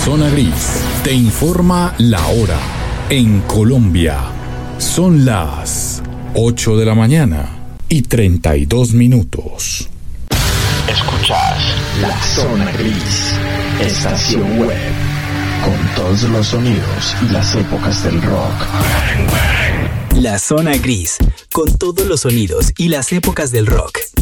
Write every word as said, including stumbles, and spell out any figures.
Zona Gris te informa la hora. En Colombia son las ocho de la mañana y treinta y dos minutos. Escuchas La Zona Gris, estación web, con todos los sonidos y las épocas del rock. La Zona Gris, con todos los sonidos y las épocas del rock.